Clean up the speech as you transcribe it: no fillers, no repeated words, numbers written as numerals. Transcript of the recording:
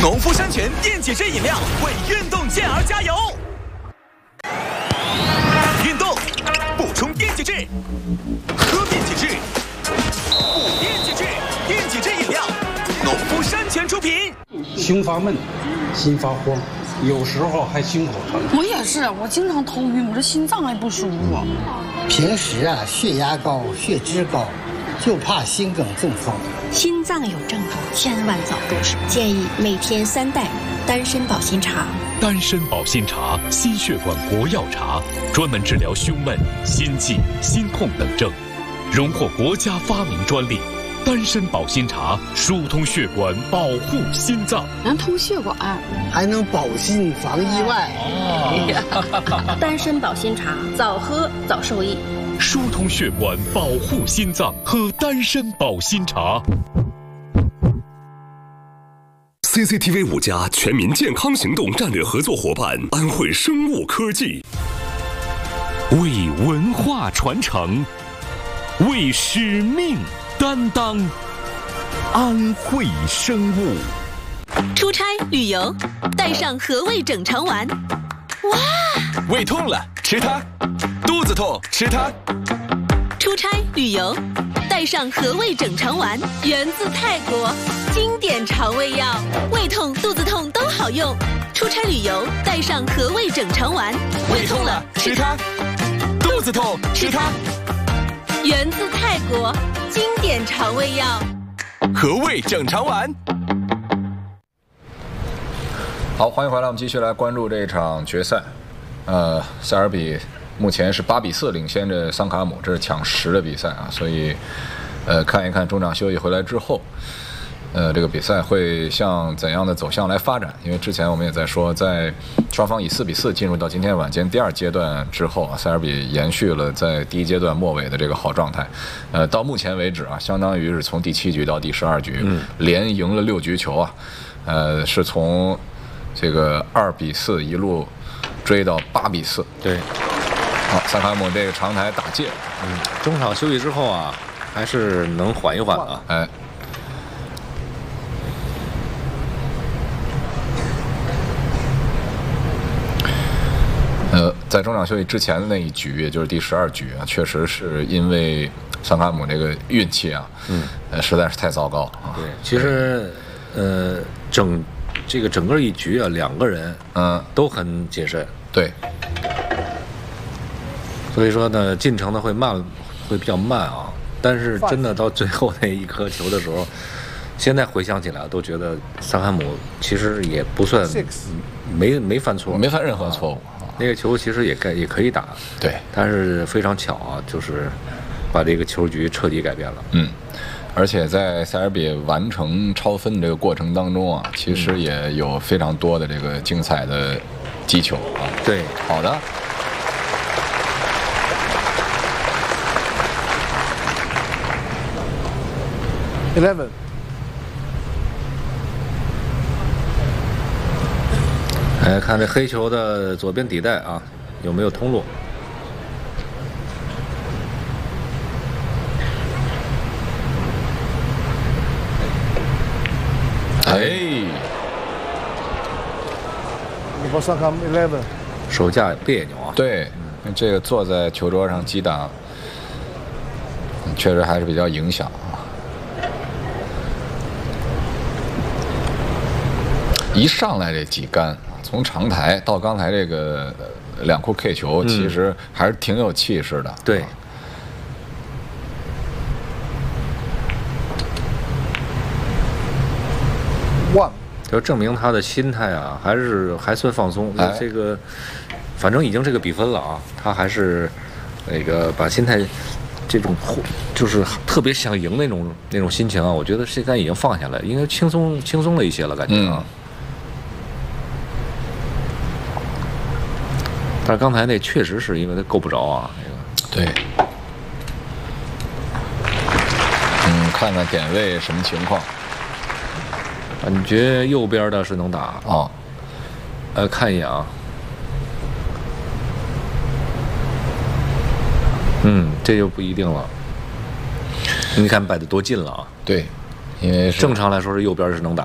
农夫山泉电解质饮料为运动健儿加油。运动补充电解质，喝电解质，补电解质，电解质饮料，农夫山泉出品。 胸发闷，心发慌，有时候还心口疼。 我也是，我经常头晕，我这心脏还不舒服。 平时啊，血压高，血脂高，就怕心梗中风。 心脏有症状，千万早入手。建议每天3袋丹参保心茶。 丹参保心茶，心血管国药茶，专门治疗胸闷、心悸、心痛等症，荣获国家发明专利。丹参保心茶疏通血管，保护心脏， 能通血管， 还能保心防意外。 丹参保心茶，早喝早受益。 疏通血管，保护心脏，喝丹参保心茶。 CCTV 5家全民健康行动战略合作伙伴安徽生物科技， 为文化传承，为使命担当，安徽生物。 出差旅游，带上和味整肠丸。哇！ 胃痛了吃它，肚子痛吃它。 出差旅游，带上和味整肠丸，源自泰国，经典肠胃药，胃痛、肚子痛都好用。出差旅游，带上和味整肠丸。 胃痛了吃它，肚子痛吃它。 源自泰国，经典肠胃药， 和味整肠丸。 好，欢迎回来，我们继续来关注这场决赛。塞尔比目前是8比4领先着桑卡姆，这是抢10的比赛啊，所以看一看中场休息回来之后，这个比赛会向怎样的走向来发展？因为之前我们也在说，在双方以4比4进入到今天晚间第2阶段之后啊，塞尔比延续了在第1阶段末尾的这个好状态。到目前为止啊，相当于是从第7局到第12局，连赢了6局球啊，是从这个2比4一路追到8比4。 对， 好，萨卡姆这个长台打界， 中场休息之后啊，还是能缓一缓啊。 哎。在中场休息之前的那一局，也就是第12局啊，确实是因为桑卡姆这个运气啊，实在是太糟糕啊。 对，其实整个一局啊，2个人都很谨慎。 对， 所以说呢，进程呢会比较慢啊。但是真的到最后那一颗球的时候，现在回想起来都觉得桑卡姆其实也不算没犯错， 没犯任何错误。 那个球其实也可以打， 对， 但是非常巧啊，就是把这个球局彻底改变了。 而且在塞尔比完成超分这个过程当中啊，其实也有非常多的这个精彩的击球啊。 对， 好的。 11。 来看这黑球的左边底带啊，有没有通路？ 哎， 手架别扭啊。 对，这个坐在球桌上击打，确实还是比较影响啊。一上来这几杆。从长台到刚才这个2库 K 球，其实还是挺有气势的。 对，就证明他的心态啊，还算放松。这个反正已经这个比分了啊，他还是那个把心态这种就是特别想赢那种心情啊，我觉得现在已经放下来，应该轻松了一些了，感觉啊。但是刚才那确实是因为他够不着啊， 那个。对。看看点位什么情况。 感觉右边的是能打哦。 看一眼啊。这就不一定了。你看摆得多近了啊？ 对，因为正常来说是右边是能打。